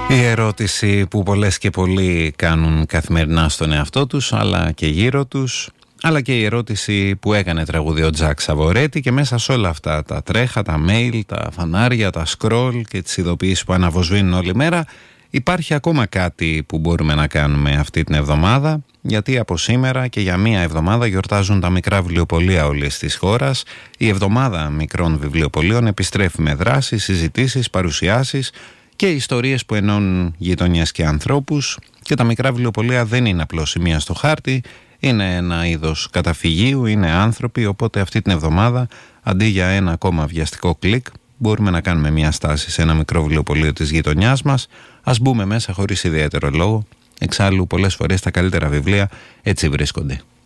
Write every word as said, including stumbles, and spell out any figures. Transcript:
Η ερώτηση που πολλές και πολλοί κάνουν καθημερινά στον εαυτό τους, αλλά και γύρω τους, αλλά και η ερώτηση που έκανε τραγούδι ο Τζακ Σαβορέτη, και μέσα σε όλα αυτά τα τρέχα, τα mail, τα φανάρια, τα scroll και τις ειδοποιήσεις που αναβοσβήνουν όλη μέρα, υπάρχει ακόμα κάτι που μπορούμε να κάνουμε αυτή την εβδομάδα, γιατί από σήμερα και για μία εβδομάδα γιορτάζουν τα μικρά βιβλιοπωλεία όλης της χώρας. Η εβδομάδα μικρών βιβλιοπωλείων επιστρέφει με δράσεις, συζητήσεις, παρουσιάσεις και ιστορίες που ενώνουν γειτονιές και ανθρώπους. Και τα μικρά βιβλιοπωλεία δεν είναι απλώς σημεία στο χάρτη, είναι ένα είδος καταφυγίου, είναι άνθρωποι, οπότε αυτή την εβδομάδα αντί για ένα ακόμα βιαστικό κλικ μπορούμε να κάνουμε μια στάση σε ένα μικρό βιβλιοπωλείο της γειτονιάς μας. Ας μπούμε μέσα χωρίς ιδιαίτερο λόγο, εξάλλου πολλές φορές τα καλύτερα βιβλία έτσι βρίσκονται.